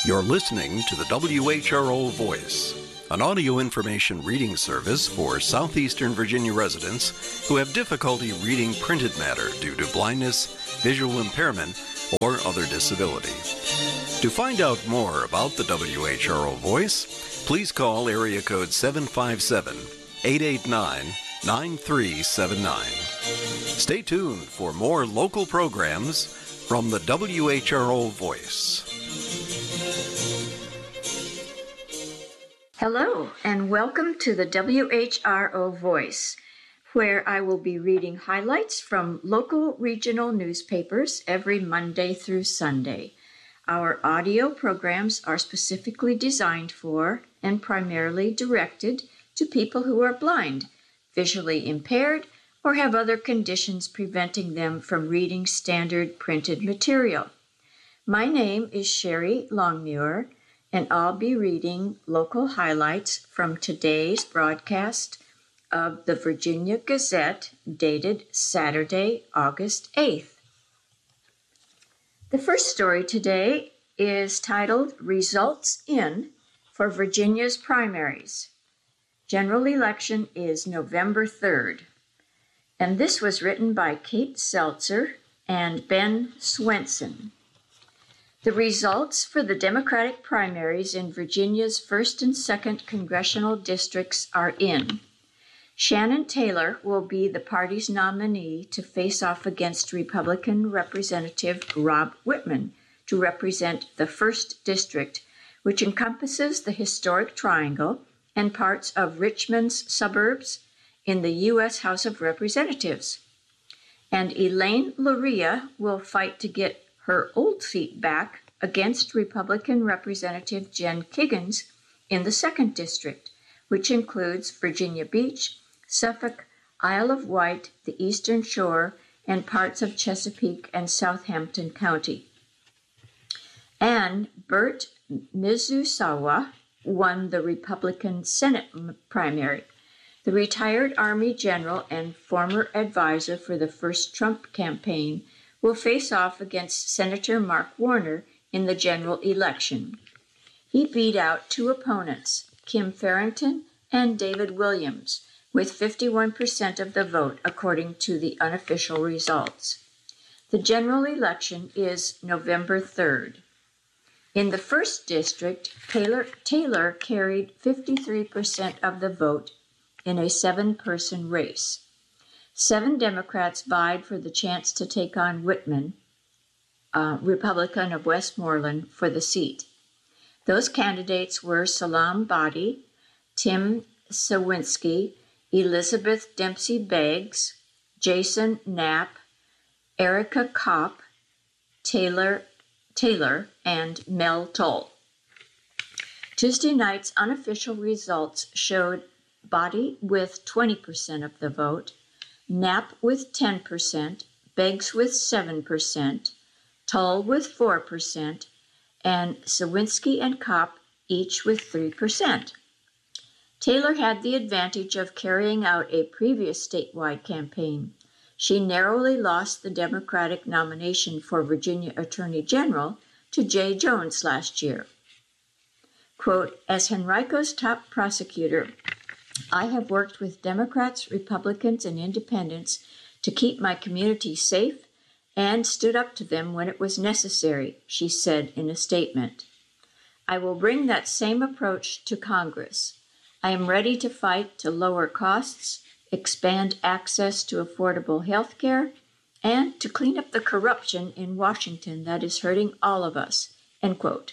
You're listening to the WHRO Voice, an audio information reading service for southeastern Virginia residents who have difficulty reading printed matter due to blindness, visual impairment, or other disability. To find out more about the WHRO Voice, please call area code 757-889-9379. Stay tuned for more local programs from the WHRO Voice. Hello, and welcome to the WHRO Voice, where I will be reading highlights from local regional newspapers every Monday through Sunday. Our audio programs are specifically designed for and primarily directed to people who are blind, visually impaired, or have other conditions preventing them from reading standard printed material. My name is Sherry Longmuir, and I'll be reading local highlights from today's broadcast of the Virginia Gazette, dated Saturday, August 8th. The first story today is titled Results In for Virginia's Primaries. General election is November 3rd. And this was written by Kate Seltzer and Ben Swenson. The results for the Democratic primaries in Virginia's 1st and 2nd congressional districts are in. Shannon Taylor will be the party's nominee to face off against Republican Representative Rob Whitman to represent the 1st District, which encompasses the historic Triangle and parts of Richmond's suburbs in the U.S. House of Representatives. And Elaine Luria will fight to get her old seat back against Republican Representative Jen Kiggins in the 2nd District, which includes Virginia Beach, Suffolk, Isle of Wight, the Eastern Shore, and parts of Chesapeake and Southampton County. And Bert Mizusawa won the Republican Senate primary. The retired Army general and former advisor for the first Trump campaign will face off against Senator Mark Warner in the general election. He beat out two opponents, Kim Farrington and David Williams, with 51% of the vote according to the unofficial results. The general election is November 3rd. In the 1st District, Taylor carried 53% of the vote in a 7-person race. 7 Democrats vied for the chance to take on Whitman, Republican of Westmoreland, for the seat. Those candidates were Salam Badi, Tim Sawinski, Elizabeth Dempsey Beggs, Jason Knapp, Erica Kopp, Taylor, and Mel Toll. Tuesday night's unofficial results showed Badi with 20% of the vote, Knapp with 10%, Beggs with 7%, Toll with 4%, and Sawinski and Kopp each with 3%. Taylor had the advantage of carrying out a previous statewide campaign. She narrowly lost the Democratic nomination for Virginia Attorney General to Jay Jones last year. Quote, as Henrico's top prosecutor, I have worked with Democrats, Republicans, and Independents to keep my community safe and stood up to them when it was necessary, she said in a statement. I will bring that same approach to Congress. I am ready to fight to lower costs, expand access to affordable health care, and to clean up the corruption in Washington that is hurting all of us, end quote.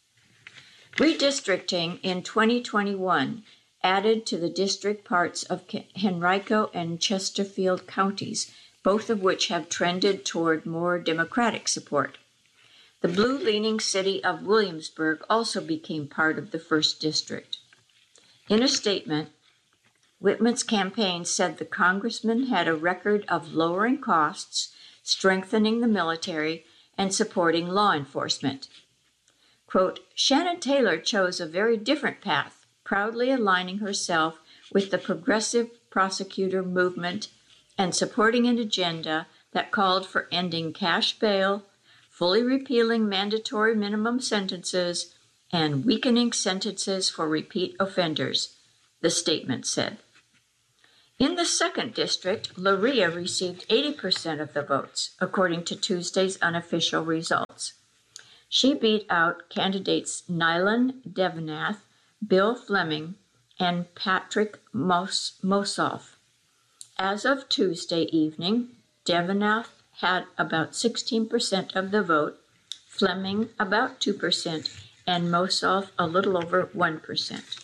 Redistricting in 2021 added to the district parts of Henrico and Chesterfield counties, both of which have trended toward more Democratic support. The blue-leaning city of Williamsburg also became part of the 1st District. In a statement, Whitman's campaign said the congressman had a record of lowering costs, strengthening the military, and supporting law enforcement. Quote, Shannon Taylor chose a very different path, proudly aligning herself with the progressive prosecutor movement and supporting an agenda that called for ending cash bail, fully repealing mandatory minimum sentences, and weakening sentences for repeat offenders, the statement said. In the 2nd District, Luria received 80% of the votes, according to Tuesday's unofficial results. She beat out candidates Nylan Devnath, Bill Fleming, and Patrick Mossoff. As of Tuesday evening, Devnath had about 16% of the vote, Fleming about 2%, and Mossoff a little over 1%.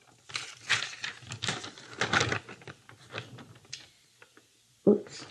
Oops.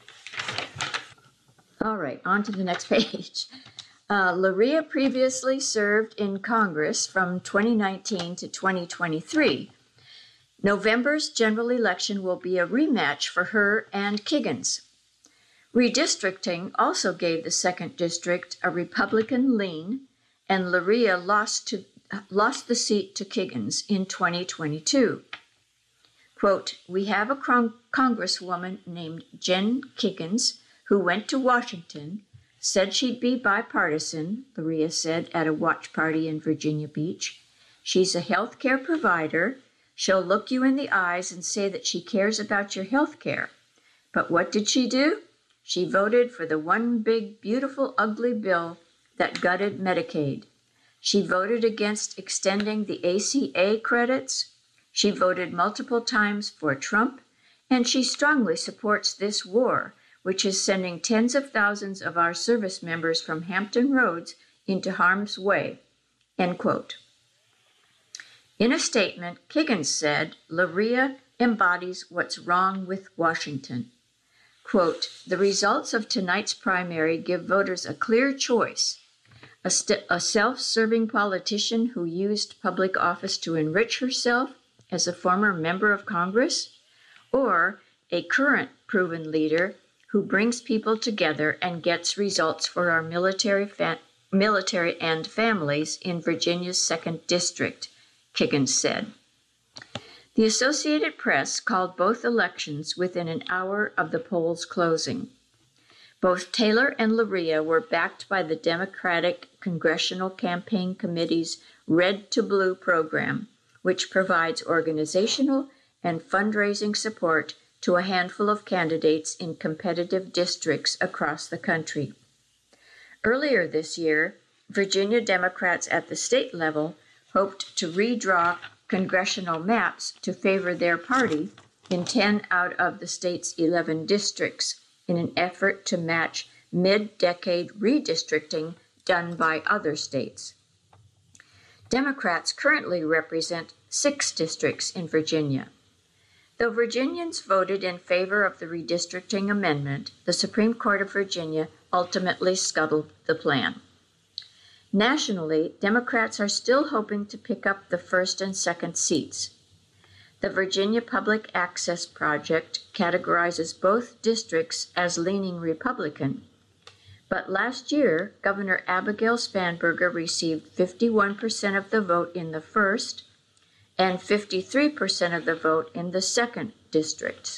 All right, on to the next page. Luria previously served in Congress from 2019 to 2023. November's general election will be a rematch for her and Kiggins. Redistricting also gave the 2nd District a Republican lean, and Luria lost the seat to Kiggins in 2022. Quote, "We have a congresswoman named Jen Kiggins who went to Washington, said she'd be bipartisan," Luria said at a watch party in Virginia Beach. "She's a health care provider. She'll look you in the eyes and say that she cares about your health care. But what did she do? She voted for the one big, beautiful, ugly bill that gutted Medicaid. She voted against extending the ACA credits. She voted multiple times for Trump, and she strongly supports this war, which is sending tens of thousands of our service members from Hampton Roads into harm's way." End quote. In a statement, Kiggins said Luria embodies what's wrong with Washington. Quote, "The results of tonight's primary give voters a clear choice. A self-serving politician who used public office to enrich herself as a former member of Congress, or a current proven leader who brings people together and gets results for our military and families in Virginia's 2nd District," Kiggins said. The Associated Press called both elections within an hour of the polls closing. Both Taylor and Luria were backed by the Democratic Congressional Campaign Committee's Red to Blue program, which provides organizational and fundraising support to a handful of candidates in competitive districts across the country. Earlier this year, Virginia Democrats at the state level hoped to redraw congressional maps to favor their party in 10 out of the state's 11 districts in an effort to match mid-decade redistricting done by other states. Democrats currently represent 6 districts in Virginia. Though Virginians voted in favor of the redistricting amendment, the Supreme Court of Virginia ultimately scuttled the plan. Nationally, Democrats are still hoping to pick up the 1st and 2nd seats. The Virginia Public Access Project categorizes both districts as leaning Republican, but last year, Governor Abigail Spanberger received 51% of the vote in the 1st and 53% of the vote in the 2nd districts.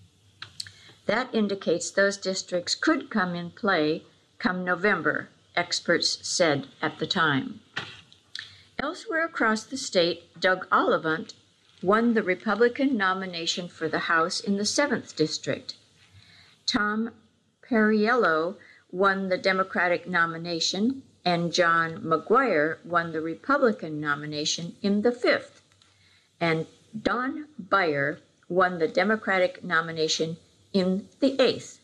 That indicates those districts could come in play come November, experts said at the time. Elsewhere across the state, Doug Ollivant won the Republican nomination for the House in the 7th District. Tom Perriello won the Democratic nomination, and John McGuire won the Republican nomination in the 5th. And Don Beyer won the Democratic nomination in the 8th.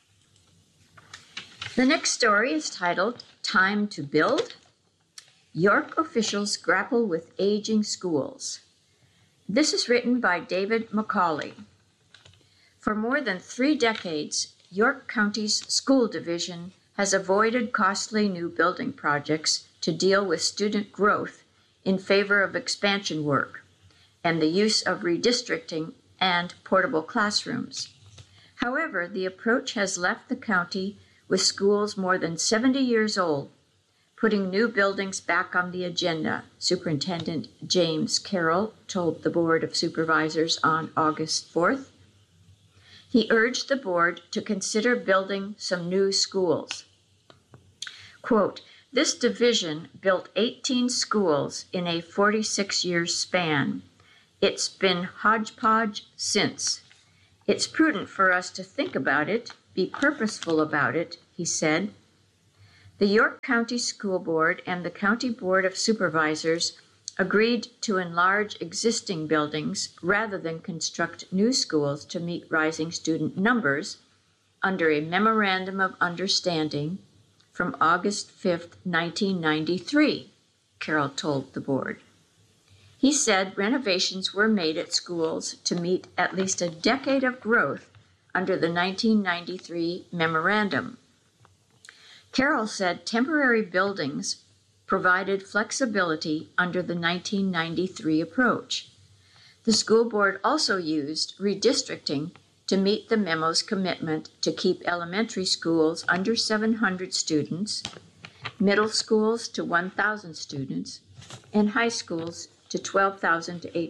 The next story is titled, "Time to Build?" York officials grapple with aging schools. This is written by David McCauley. For more than 3 decades, York County's school division has avoided costly new building projects to deal with student growth in favor of expansion work and the use of redistricting and portable classrooms. However, the approach has left the county with schools more than 70 years old, putting new buildings back on the agenda, Superintendent James Carroll told the Board of Supervisors on August 4th. He urged the board to consider building some new schools. Quote, This division built 18 schools in a 46-year span. It's been hodgepodge since. It's prudent for us to think about it, be purposeful about it, he said. The York County School Board and the County Board of Supervisors agreed to enlarge existing buildings rather than construct new schools to meet rising student numbers under a Memorandum of Understanding from August 5, 1993, Carroll told the board. He said renovations were made at schools to meet at least a decade of growth under the 1993 memorandum. Carroll said temporary buildings provided flexibility under the 1993 approach. The school board also used redistricting to meet the memo's commitment to keep elementary schools under 700 students, middle schools to 1,000 students, and high schools to 1,200 to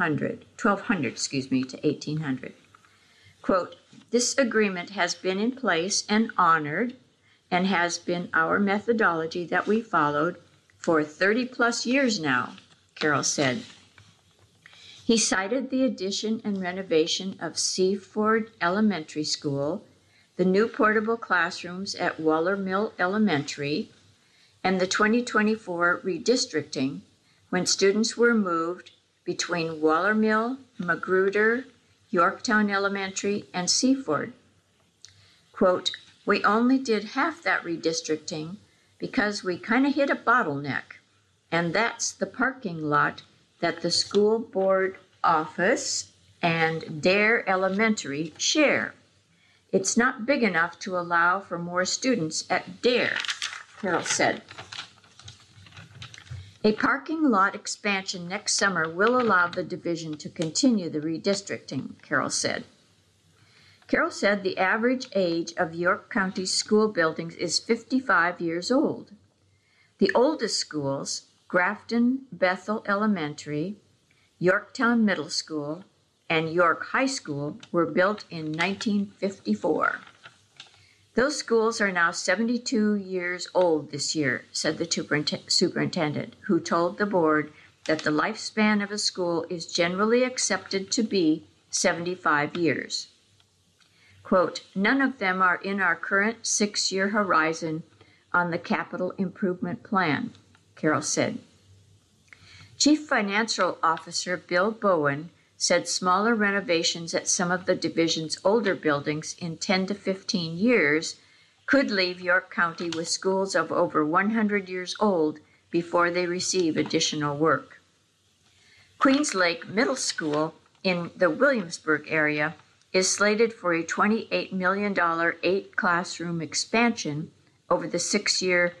1,800. Quote, "This agreement has been in place and honored and has been our methodology that we followed for 30 plus years now," Carroll said. He cited the addition and renovation of Seaford Elementary School, the new portable classrooms at Waller Mill Elementary, and the 2024 redistricting when students were moved between Waller Mill, Magruder, Yorktown Elementary, and Seaford. Quote, "We only did half that redistricting because we kind of hit a bottleneck, and that's the parking lot that the school board office and Dare Elementary share. It's not big enough to allow for more students at Dare," Carroll said. A parking lot expansion next summer will allow the division to continue the redistricting, Carroll said. Carroll said the average age of York County school buildings is 55 years old. The oldest schools, Grafton Bethel Elementary, Yorktown Middle School, and York High School, were built in 1954. Those schools are now 72 years old this year, said the superintendent, who told the board that the lifespan of a school is generally accepted to be 75 years. Quote, "None of them are in our current 6-year horizon on the capital improvement plan," Carroll said. Chief Financial Officer Bill Bowen said smaller renovations at some of the division's older buildings in 10 to 15 years could leave York County with schools of over 100 years old before they receive additional work. Queens Lake Middle School in the Williamsburg area is slated for a $28 million 8-classroom expansion over the 6-year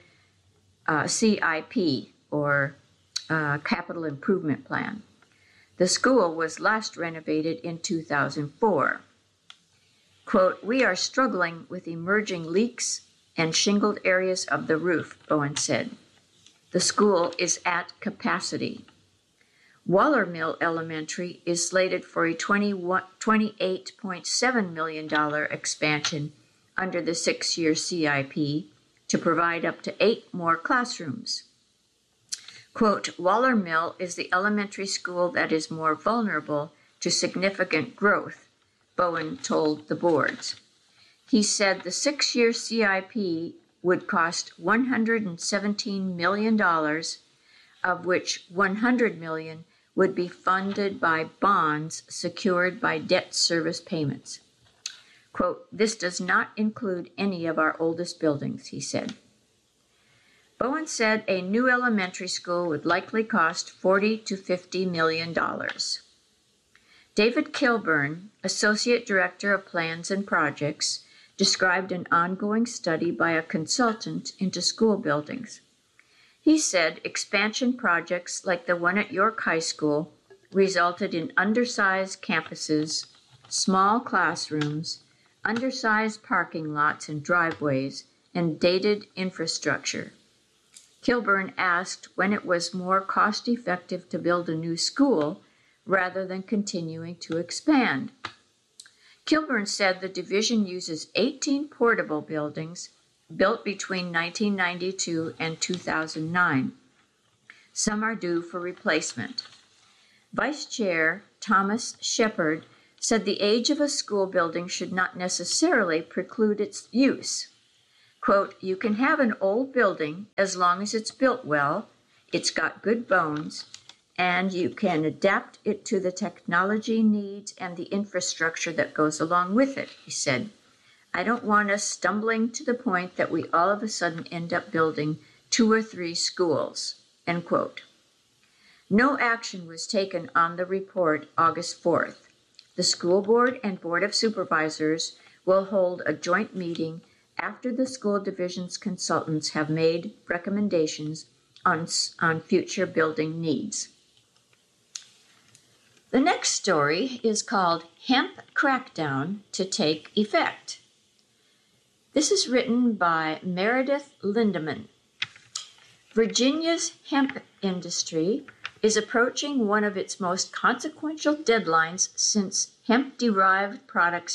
CIP, or Capital Improvement Plan. The school was last renovated in 2004. Quote, "We are struggling with emerging leaks and shingled areas of the roof," Bowen said. "The school is at capacity." Waller Mill Elementary is slated for a $28.7 million expansion under the 6-year CIP to provide up to 8 more classrooms. Quote, "Waller Mill is the elementary school that is more vulnerable to significant growth," Bowen told the boards. He said the 6-year CIP would cost $117 million, of which $100 million would be funded by bonds secured by debt service payments. Quote, "This does not include any of our oldest buildings," he said. Bowen said a new elementary school would likely cost $40 to $50 million. David Kilburn, Associate Director of Plans and Projects, described an ongoing study by a consultant into school buildings. He said expansion projects like the one at York High School resulted in undersized campuses, small classrooms, undersized parking lots and driveways, and dated infrastructure. Kilburn asked when it was more cost-effective to build a new school rather than continuing to expand. Kilburn said the division uses 18 portable buildings built between 1992 and 2009. Some are due for replacement. Vice Chair Thomas Shepard said the age of a school building should not necessarily preclude its use. Quote, "You can have an old building as long as it's built well, it's got good bones, and you can adapt it to the technology needs and the infrastructure that goes along with it," he said. "I don't want us stumbling to the point that we all of a sudden end up building 2 or 3 schools," end quote. No action was taken on the report August 4th. The school board and board of supervisors will hold a joint meeting after the school division's consultants have made recommendations on future building needs. The next story is called Hemp Crackdown to Take Effect. This is written by Meredith Lindeman. Virginia's hemp industry is approaching one of its most consequential deadlines since hemp-derived products